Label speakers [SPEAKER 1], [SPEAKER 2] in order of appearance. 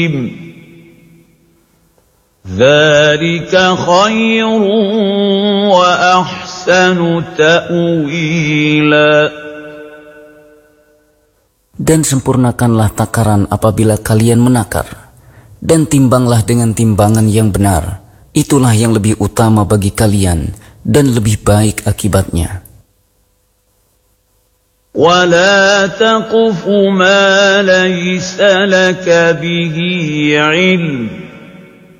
[SPEAKER 1] ذلك خير وأحسن تأويلا.
[SPEAKER 2] Dan sempurnakanlah takaran apabila kalian menakar, dan timbanglah dengan timbangan yang benar. Itulah yang lebih utama bagi kalian dan lebih baik akibatnya.
[SPEAKER 1] ولا تقف ما ليس لك به علم